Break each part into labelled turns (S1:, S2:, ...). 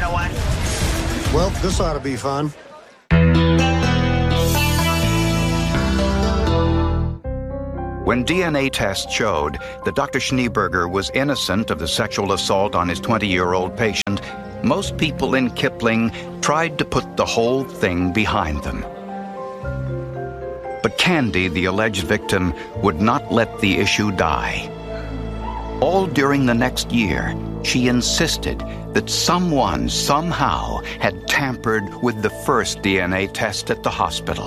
S1: know what?
S2: Well, this ought to be fun.
S3: When DNA tests showed that Dr. Schneeberger was innocent of the sexual assault on his 20-year-old patient, most people in Kipling tried to put the whole thing behind them. But Candy, the alleged victim, would not let the issue die. All during the next year, she insisted that someone somehow had tampered with the first DNA test at the hospital.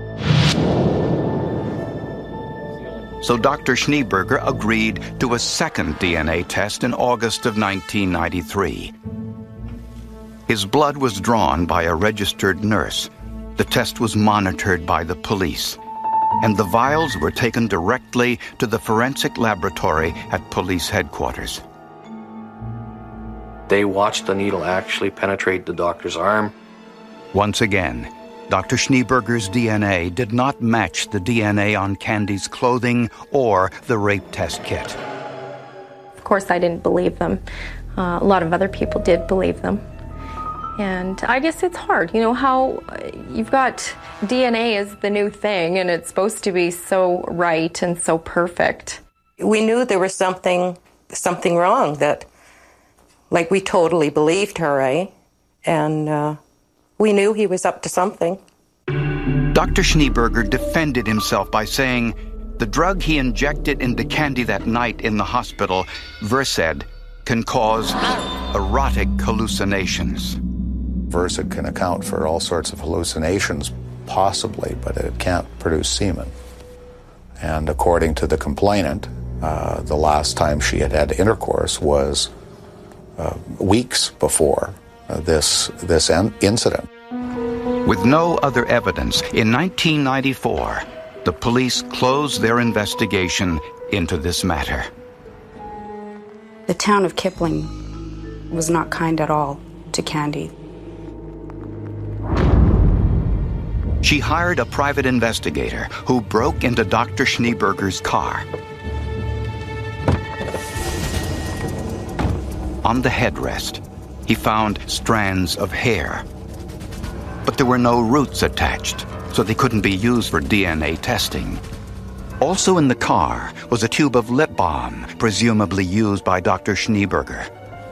S3: So Dr. Schneeberger agreed to a second DNA test in August of 1993. His blood was drawn by a registered nurse. The test was monitored by the police, and the vials were taken directly to the forensic laboratory at police headquarters.
S4: They watched the needle actually penetrate the doctor's arm.
S3: Once again, Dr. Schneeberger's DNA did not match the DNA on Candy's clothing or the rape test kit.
S5: Of course, I didn't believe them. A lot of other people did believe them. And I guess it's hard, you know, how you've got DNA is the new thing and it's supposed to be so right and so perfect.
S6: We knew there was something wrong, that, like, we totally believed her, eh? And we knew he was up to something.
S3: Dr. Schneeberger defended himself by saying the drug he injected into Candy that night in the hospital, Versed, can cause erotic hallucinations.
S7: Versed can account for all sorts of hallucinations, possibly, but it can't produce semen. And according to the complainant, the last time she had had intercourse was weeks before this incident.
S3: With no other evidence, in 1994, the police closed their investigation into this matter.
S8: The town of Kipling was not kind at all to Candy.
S3: She hired a private investigator who broke into Dr. Schneeberger's car. On the headrest, he found strands of hair. But there were no roots attached, so they couldn't be used for DNA testing. Also in the car was a tube of lip balm, presumably used by Dr. Schneeberger.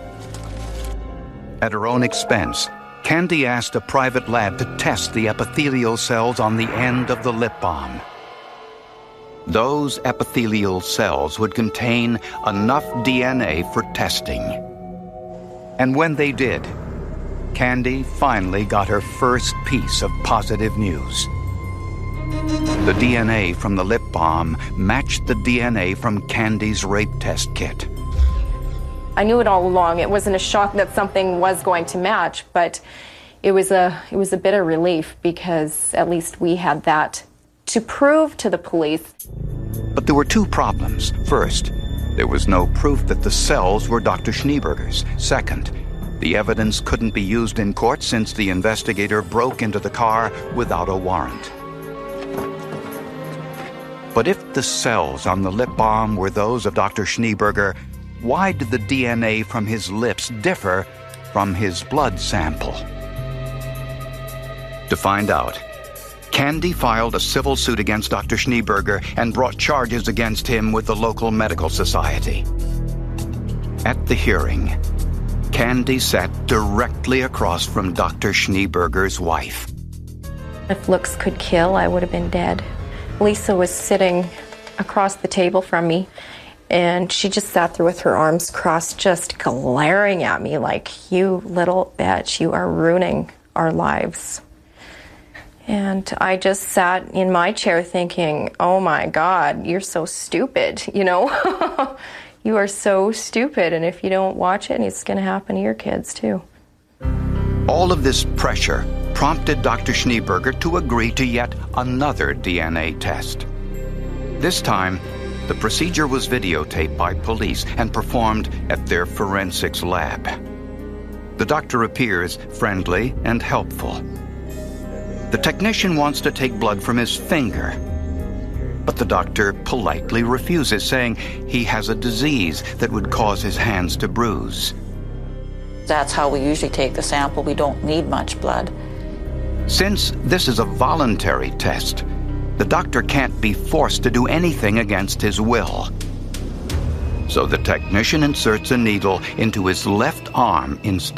S3: At her own expense, Candy asked a private lab to test the epithelial cells on the end of the lip balm. Those epithelial cells would contain enough DNA for testing. And when they did, Candy finally got her first piece of positive news. The DNA from the lip balm matched the DNA from Candy's rape test kit.
S5: I knew it all along. It wasn't a shock that something was going to match, but it was a bit of relief because at least we had that to prove to the police.
S3: But there were two problems. First, there was no proof that the cells were Dr. Schneeberger's. Second, the evidence couldn't be used in court since the investigator broke into the car without a warrant. But if the cells on the lip balm were those of Dr. Schneeberger, why did the DNA from his lips differ from his blood sample? To find out, Candy filed a civil suit against Dr. Schneeberger and brought charges against him with the local medical society. At the hearing, Candy sat directly across from Dr. Schneeberger's wife.
S5: If looks could kill, I would have been dead. Lisa was sitting across the table from me, and she just sat there with her arms crossed, just glaring at me like, "You little bitch, you are ruining our lives." And I just sat in my chair thinking, oh my God, you're so stupid, you know? You are so stupid, and if you don't watch it, it's going to happen to your kids too.
S3: All of this pressure prompted Dr. Schneeberger to agree to yet another DNA test. This time, the procedure was videotaped by police and performed at their forensics lab. The doctor appears friendly and helpful. The technician wants to take blood from his finger, but the doctor politely refuses, saying he has a disease that would cause his hands to bruise.
S1: That's how we usually take the sample. We don't need much blood.
S3: Since this is a voluntary test, the doctor can't be forced to do anything against his will. So the technician inserts a needle into his left arm instead.